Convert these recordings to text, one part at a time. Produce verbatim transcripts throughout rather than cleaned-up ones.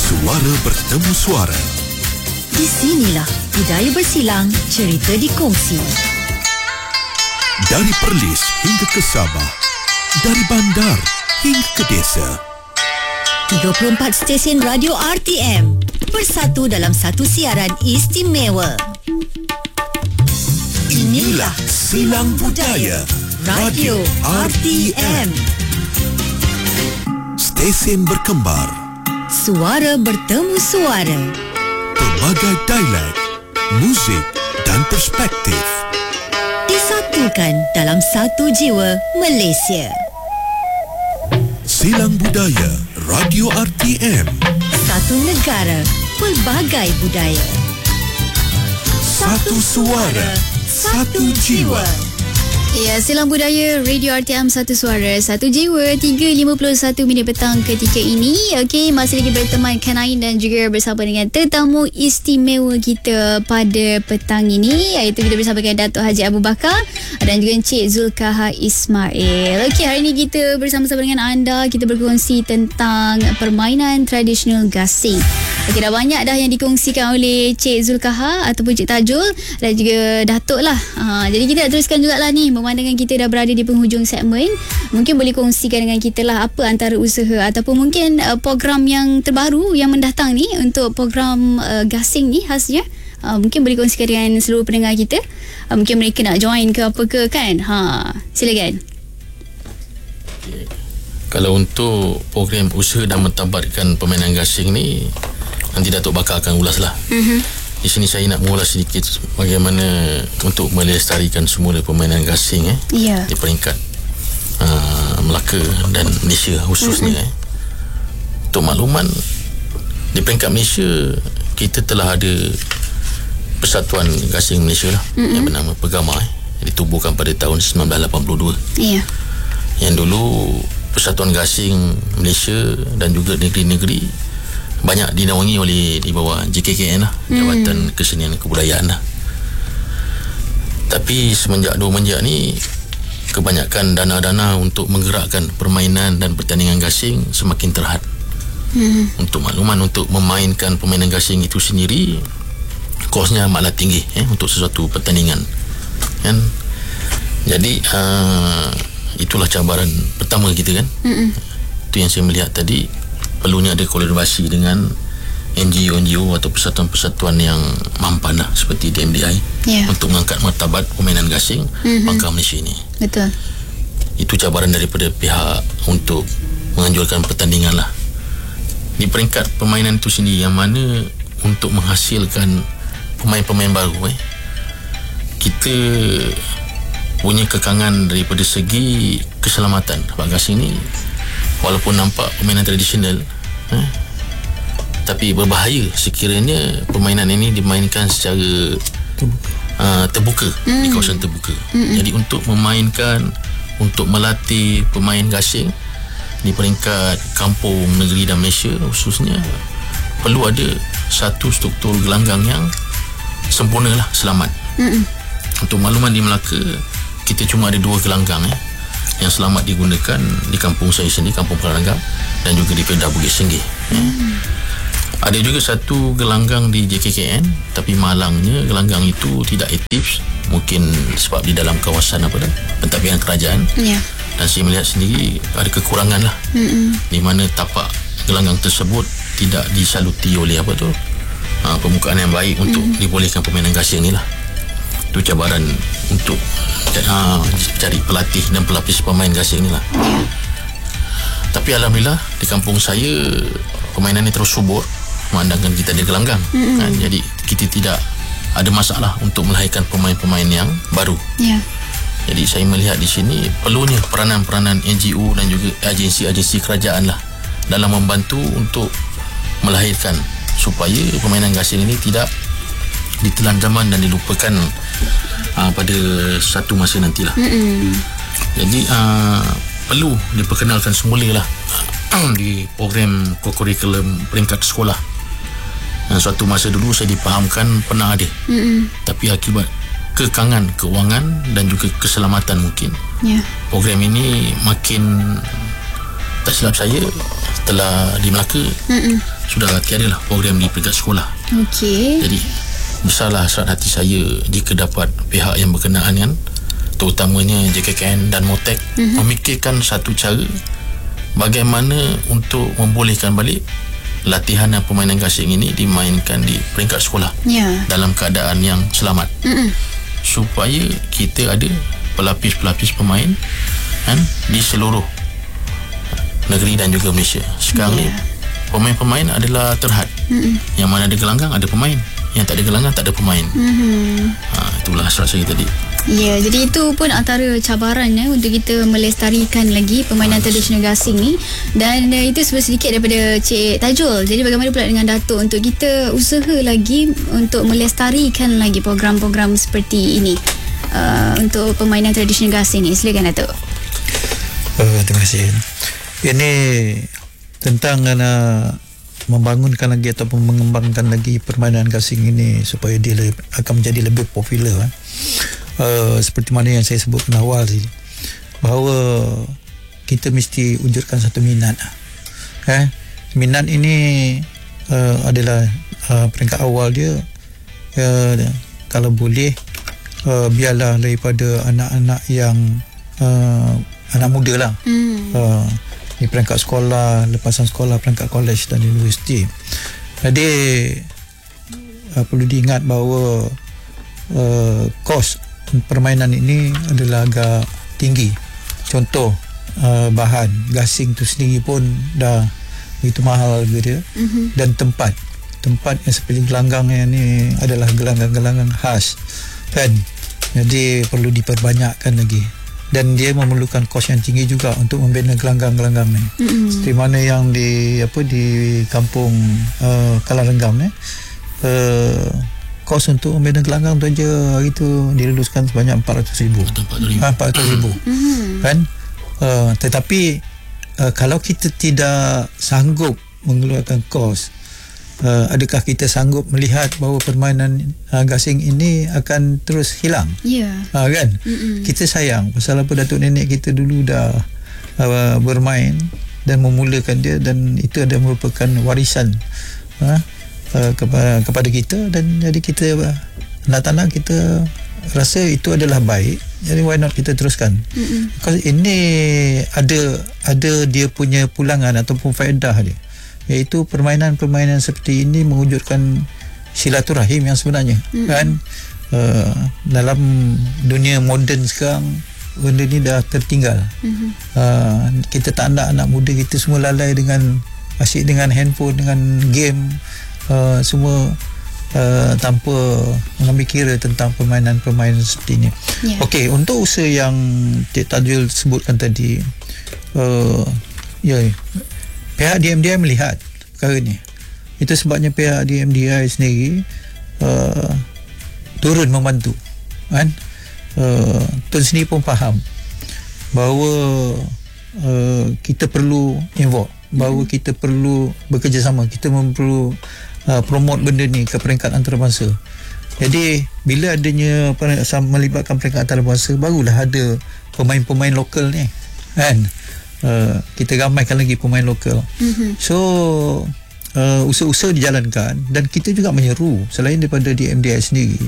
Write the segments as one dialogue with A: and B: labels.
A: Suara bertemu suara.
B: Di sinilah budaya bersilang, cerita dikongsi.
A: Dari Perlis hingga ke Sabah, dari bandar hingga ke desa.
B: tiga puluh empat stesen radio R T M bersatu dalam satu siaran istimewa.
A: Inilah Silang Budaya
B: Radio R T M.
A: Stesen berkembar,
B: Suara bertemu suara.
A: pelbagai dialek, muzik dan perspektif.
B: Disatukan dalam satu jiwa Malaysia.
A: Silang Budaya Radio R T M.
B: Satu negara, pelbagai budaya.
A: Satu suara, satu jiwa.
C: Ya, Silang Budaya Radio R T M, satu suara, satu jiwa. Tiga lima puluh satu minit petang ketika ini. Okey, masih lagi berteman Kanain dan juga bersama dengan tetamu istimewa kita pada petang ini, iaitu kita bersama dengan Datuk Haji Abu Bakar dan juga Encik Zulkifli Ismail. Okey, hari ini kita bersama-sama dengan anda, kita berkongsi tentang permainan tradisional gasing. Okey, dah banyak dah yang dikongsikan oleh Cik Zulkifli ataupun Cik Tajul dan juga Datuk lah. Ha, jadi kita nak teruskan jugalah ni, pemandangan kita dah berada di penghujung segmen. Mungkin boleh kongsikan dengan kita lah apa antara usaha ataupun mungkin uh, program yang terbaru yang mendatang ni untuk program uh, gasing ni khasnya. Uh, mungkin boleh kongsikan dengan seluruh pendengar kita. Uh, mungkin mereka nak join ke apa ke kan. Ha, silakan.
D: Kalau untuk program usaha dan mentadbirkan permainan gasing ni, nanti Datuk Bakar akan ulas lah. Mm-hmm. Di sini saya nak mengulas sedikit bagaimana untuk melestarikan semula permainan gasing eh,
C: yeah.
D: di peringkat uh, Melaka dan Malaysia khususnya. Mm-hmm. eh. Untuk makluman, di peringkat Malaysia kita telah ada Persatuan Gasing Malaysia lah, mm-hmm. yang bernama Pergama, eh, ditubuhkan pada tahun sembilan belas lapan puluh dua.
C: Yeah.
D: Yang dulu Persatuan Gasing Malaysia dan juga negeri-negeri banyak dinaungi oleh di bawah J K K N lah, Jabatan hmm. Kesenian Kebudayaan lah. Tapi semenjak dua menjak ni, kebanyakan dana-dana untuk menggerakkan permainan dan pertandingan gasing semakin terhad. hmm. Untuk makluman, untuk memainkan permainan gasing itu sendiri, kosnya amatlah tinggi eh, untuk sesuatu pertandingan kan. Jadi uh, itulah cabaran pertama kita kan. hmm. Itu yang saya melihat tadi, perlunya ada kolaborasi dengan N G O-N G O atau persatuan-persatuan yang mampan lah, seperti D M D I, yeah. untuk mengangkat martabat permainan gasing mm-hmm. Bangka Malaysia ini.
C: Betul.
D: Itu cabaran daripada pihak untuk menganjurkan pertandingan lah. Di peringkat permainan itu sendiri, yang mana untuk menghasilkan pemain-pemain baru eh, kita punya kekangan daripada segi keselamatan. Sebab gasing ni walaupun nampak permainan tradisional, eh, tapi berbahaya sekiranya permainan ini dimainkan secara uh, terbuka, mm. di kawasan terbuka. Mm-mm. Jadi untuk memainkan, untuk melatih pemain gasing di peringkat kampung, negeri dan Malaysia khususnya, perlu ada satu struktur gelanggang yang sempurna lah, selamat. Mm-mm. Untuk makluman, di Melaka kita cuma ada dua gelanggang eh, yang selamat digunakan di kampung saya sendiri, Kampung Pelanggam, dan juga di Pedah Bukit Senggih. Hmm. Eh. Ada juga satu gelanggang di J K K N, tapi malangnya gelanggang itu tidak aktif, mungkin sebab di dalam kawasan apa dah, pentadbiran kerajaan. Yeah. Dan saya melihat sendiri ada kekurangan lah, hmm. di mana tapak gelanggang tersebut tidak disaluti oleh apa tu, ha, permukaan yang baik untuk hmm. dibolehkan permainan gasing ni lah. Itu cabaran untuk uh, cari pelatih dan pelapis pemain gasing ni lah. Yeah. Tapi alhamdulillah di kampung saya permainan ni terus subur, memandangkan kita ada gelanggang. Mm-hmm. kan? Jadi kita tidak ada masalah untuk melahirkan pemain-pemain yang baru. Yeah. Jadi saya melihat di sini perlunya peranan-peranan N G O dan juga agensi-agensi kerajaan lah dalam membantu untuk melahirkan supaya permainan gasing ini tidak ditelan zaman dan dilupakan uh, pada satu masa nantilah. Mm-hmm. Jadi uh, perlu diperkenalkan semula lah uh, di program kurikulum peringkat sekolah. Dan suatu masa dulu saya dipahamkan pernah ada, mm-hmm. tapi akibat kekangan kewangan dan juga keselamatan mungkin, yeah. program ini makin, tak silap saya, setelah di Melaka, mm-mm. sudah tiada lah program di peringkat sekolah.
C: Okey.
D: Jadi besarlah hasrat hati saya jika dapat pihak yang berkenaan kan, terutamanya J K K N dan Motek mm-hmm. memikirkan satu cara bagaimana untuk membolehkan balik latihan dan permainan gasing ini dimainkan di peringkat sekolah
C: yeah.
D: dalam keadaan yang selamat. Mm-mm. Supaya kita ada pelapis-pelapis pemain kan, di seluruh negeri dan juga Malaysia. Sekarang yeah. ni pemain-pemain adalah terhad. Mm-mm. Yang mana ada gelanggang ada pemain, yang tak ada gelanggang tak ada pemain. Mm-hmm. Ha, itulah hasrat saya tadi.
C: Ya, jadi itu pun antara cabaran eh, untuk kita melestarikan lagi permainan tradisional gasing ni. Dan uh, itu sebenarnya sedikit daripada Cik Tajul. Jadi bagaimana pula dengan Datuk untuk kita usaha lagi untuk melestarikan lagi program-program seperti ini uh, untuk permainan tradisional gasing ni. Silakan Datuk.
E: Uh, terima kasih. Ini tentang uh, membangunkan lagi ataupun mengembangkan lagi permainan gasing ini supaya dia le- akan menjadi lebih popular. Eh. Uh, seperti mana yang saya sebutkan awal tadi, bahawa kita mesti wujudkan satu minat. Eh, minat ini uh, adalah uh, peringkat awal dia. Uh, kalau boleh, uh, biarlah daripada anak-anak yang uh, anak muda lah. Mm. Uh, di peringkat sekolah, lepasan sekolah, peringkat kolej dan universiti. Jadi uh, perlu diingat bahawa uh, kos permainan ini adalah agak tinggi. Contoh uh, bahan gasing tu sendiri pun dah begitu mahal harga dia. Mm-hmm. Dan tempat tempat yang seperti gelanggang yang ni adalah gelanggang-gelanggang khas kan, jadi perlu diperbanyakkan lagi. Dan dia memerlukan kos yang tinggi juga untuk membina gelanggang-gelanggang ni. Mm-hmm. Seperti mana yang di apa di kampung uh, Kalarenggam ni, uh, kos untuk membina gelanggang tu aja hari tu diluluskan sebanyak empat ratus ribu. Ha, empat ratus ribu. Mm-hmm. Kan? Uh, tetapi uh, kalau kita tidak sanggup mengeluarkan kos, uh, adakah kita sanggup melihat bahawa permainan uh, gasing ini akan terus hilang? Ya. Yeah. Uh, kan? Mm-hmm. Kita sayang pasal apa datuk nenek kita dulu dah uh, bermain dan memulakan dia, dan itu adalah merupakan warisan uh, uh, kepada kepada kita, dan jadi kita uh, nak tak nak kita rasa itu adalah baik, jadi why not kita teruskan. Mm-hmm. Because ini ada ada dia punya pulangan ataupun faedah dia, iaitu permainan-permainan seperti ini mewujudkan silaturahim yang sebenarnya. Mm-hmm. Kan uh, dalam dunia moden sekarang benda ni dah tertinggal. Mm-hmm. uh, kita tak nak anak muda kita semua lalai dengan asyik dengan handphone, dengan game, uh, semua Uh, tanpa mengambil kira tentang permainan-permainan seperti ini. Yeah. Okey, untuk usaha yang Cik Tajul sebutkan tadi, uh, ya, pihak D M D I melihat perkara ni. Itu sebabnya pihak D M D I sendiri uh, turun membantu. Kan? Uh, Tuan sendiri pun faham bahawa uh, kita perlu involve, bahawa mm. kita perlu bekerjasama, kita perlu Uh, promote benda ni ke peringkat antarabangsa. Jadi bila adanya melibatkan peringkat antarabangsa, barulah ada pemain-pemain lokal ni kan, uh, kita ramaikan lagi pemain lokal. Mm-hmm. So uh, usaha-usaha dijalankan, dan kita juga menyeru selain daripada D M D I sendiri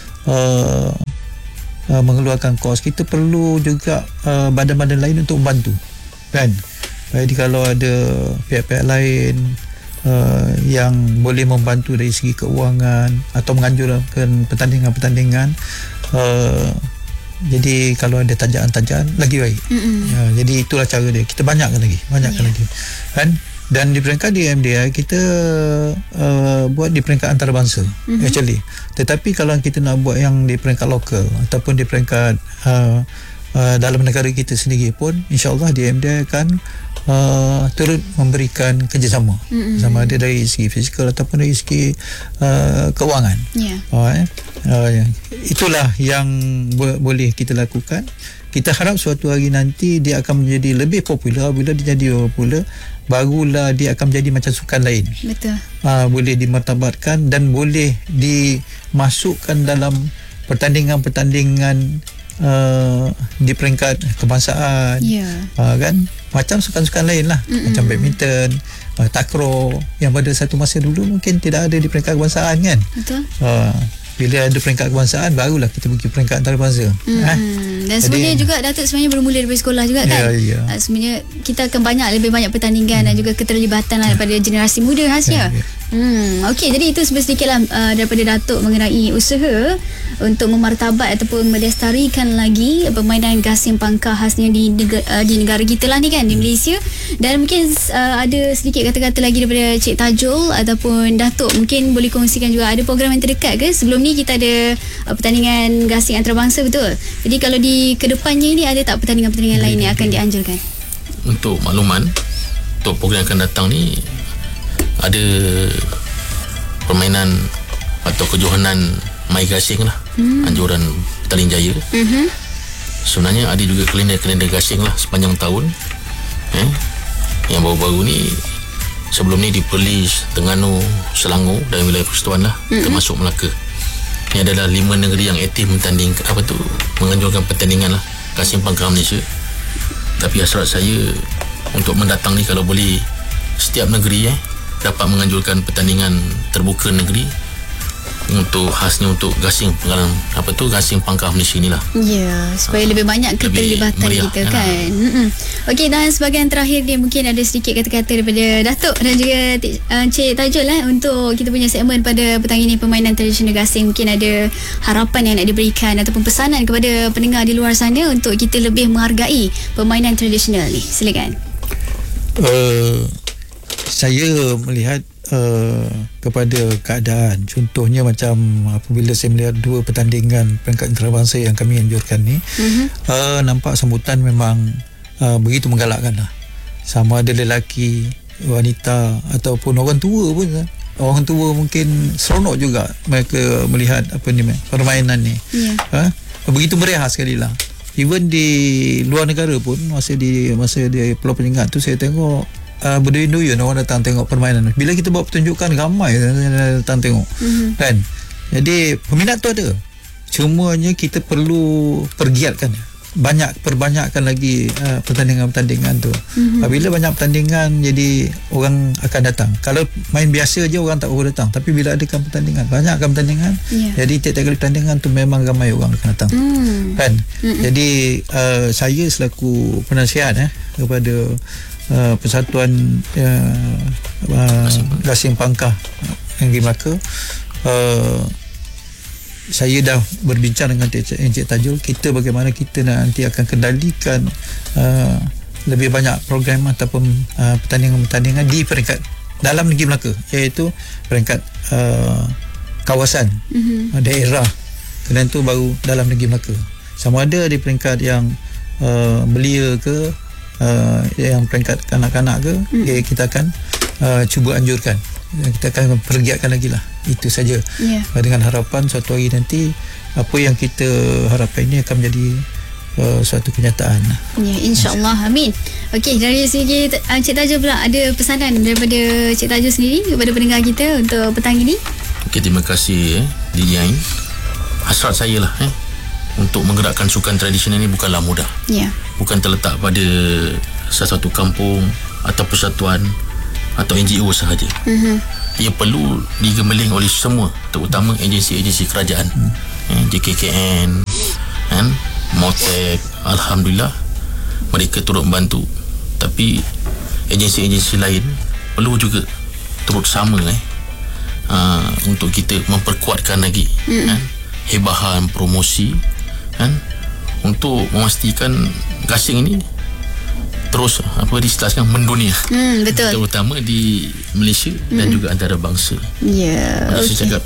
E: uh, uh, mengeluarkan kos, kita perlu juga uh, badan-badan lain untuk membantu kan. Jadi kalau ada pihak-pihak lain Uh, yang boleh membantu dari segi keuangan atau menganjurkan pertandingan-pertandingan, uh, jadi kalau ada tajaan-tajaan lagi baik. Uh, jadi itulah cara dia, kita banyakkan lagi banyakkan yeah. lagi kan. Dan di peringkat D M D I kita uh, buat di peringkat antarabangsa mm-hmm. actually, tetapi kalau kita nak buat yang di peringkat lokal ataupun di peringkat uh, uh, dalam negara kita sendiri pun, insyaAllah D M D I akan Uh, turut memberikan kerjasama, mm-hmm. sama ada dari segi fizikal ataupun dari segi uh, keuangan. Yeah. Uh, eh? uh, itulah yang bo- boleh kita lakukan. Kita harap suatu hari nanti dia akan menjadi lebih popular. Bila dia jadi popular, barulah dia akan menjadi macam sukan lain. Betul. Uh, boleh dimartabatkan dan boleh dimasukkan dalam pertandingan-pertandingan Uh, di peringkat kebangsaan. Yeah. uh, kan macam sukan-sukan lain lah. Mm-mm. Macam badminton, uh, takraw yang pada satu masa dulu mungkin tidak ada di peringkat kebangsaan kan.
C: Betul.
E: Uh, bila ada peringkat kebangsaan barulah kita pergi peringkat antarabangsa.
C: Hmm.
E: Ha?
C: Dan sebenarnya juga Datuk sebenarnya bermula dari sekolah juga kan.
E: Ya, ya.
C: Uh, sebenarnya kita akan banyak lebih banyak pertandingan hmm. dan juga keterlibatan lah daripada generasi muda khasnya. Ya, ya. Hmm, okey, jadi itu sedikitlah uh, daripada Datuk mengenai usaha untuk memartabat ataupun melestarikan lagi permainan gasing pangkah khasnya di negara, uh, di negara kita lah ni kan, di Malaysia. Dan mungkin uh, ada sedikit kata-kata lagi daripada Cik Tajul ataupun Datuk, mungkin boleh kongsikan juga ada program yang terdekat ke? Sebelum ni kita ada uh, pertandingan gasing antarabangsa, betul? Jadi kalau di kedepannya ni ada tak pertandingan-pertandingan lain yang akan dianjurkan?
D: Untuk makluman, untuk program yang akan datang ni ada permainan atau kejohanan mai gasing lah, hmm. anjuran Petaling Jaya. Hmm. Sebenarnya ada juga kalender-kalender gasing lah sepanjang tahun. Eh, yang baru-baru ni, sebelum ni di Perlis, Terengganu, Selangor dan wilayah persekutuan lah, hmm. termasuk Melaka. Ini adalah lima negeri yang aktif bertanding, apa tu, menganjurkan pertandingan lah gasing pangkah Malaysia. Tapi hasrat saya untuk mendatang ni kalau boleh setiap negeri eh dapat menganjurkan pertandingan terbuka negeri untuk khasnya untuk gasing pengalaman apa tu gasing pangkah Malaysia ni lah.
C: Ya, yeah, supaya uh, lebih banyak keterlibatan meriah, kita kan. kan? Okey, dan sebahagian terakhir dia mungkin ada sedikit kata-kata daripada Datuk dan juga uh, Cik Tajul lah untuk kita punya segmen pada petang ini, permainan tradisional gasing. Mungkin ada harapan yang nak diberikan ataupun pesanan kepada pendengar di luar sana untuk kita lebih menghargai permainan tradisional ni. Silakan.
E: Uh, saya melihat uh, kepada keadaan, contohnya macam apabila saya melihat dua pertandingan peringkat antarabangsa yang kami anjurkan ni, uh-huh. uh, nampak sambutan memang uh, begitu menggalakkan lah. Sama ada lelaki, wanita ataupun orang tua pun, orang tua mungkin seronok juga mereka melihat apa ni permainan ni. Yeah. Uh, begitu meriah sekali lah. Even di luar negara pun, masa di masa di Pulau Penyengat tu saya tengok Uh, berduyun-duyun orang datang tengok permainan. Bila kita buat pertunjukan ramai datang tengok. Mm-hmm. Kan? Jadi peminat tu ada. Cumanya kita perlu pergiatkan. Banyak perbanyakkan lagi uh, pertandingan-pertandingan tu. Mm-hmm. Bila banyak pertandingan jadi orang akan datang. Kalau main biasa je orang tak boleh datang. Tapi bila adakan pertandingan, banyakkan pertandingan. Yeah. Jadi tiap-tiap kali pertandingan tu memang ramai orang akan datang. Mm. Kan? Mm-hmm. Jadi uh, saya selaku penasihat eh kepada Uh, Persatuan uh, uh, Gasing Pangkah Negeri Melaka, uh, saya dah berbincang dengan Encik, Encik Tajul, kita bagaimana kita nanti akan kendalikan uh, lebih banyak program ataupun uh, pertandingan-pertandingan di peringkat dalam Negeri Melaka, iaitu peringkat uh, kawasan, mm-hmm. daerah, dan itu baru dalam Negeri Melaka. Sama ada di peringkat yang uh, belia ke, Uh, yang peringkat kanak-kanak ke, hmm. eh, kita akan uh, cuba anjurkan, kita akan pergiatkan lagi lah. Itu saja. Yeah. Uh, dengan harapan suatu hari nanti apa yang kita harapkan ini akan menjadi uh, suatu kenyataan.
C: Ya, yeah, insyaAllah. Amin. Okey, dari segi uh, Cik Tajul pula, ada pesanan daripada Cik Tajul sendiri kepada pendengar kita untuk petang ini?
D: Okey, terima kasih eh, D J Ain. Hasrat saya lah eh untuk menggerakkan sukan tradisional ini bukanlah mudah. Ya. Yeah. Bukan terletak pada sesuatu kampung atau persatuan atau N G O sahaja. Mm-hmm. Ia perlu digemeling oleh semua, terutama agensi-agensi kerajaan. Mm. Eh, J K K N, kan, Motek, alhamdulillah mereka turut membantu. Tapi agensi-agensi lain perlu juga turut sama eh uh, untuk kita memperkuatkan lagi mm. kan, hebahan promosi kan, untuk memastikan gasing ini terus apa diselaskan mendunia.
C: Hmm, betul.
D: Terutama di Malaysia hmm. dan juga antarabangsa.
C: Ya. Yeah,
D: okay. Saya cakap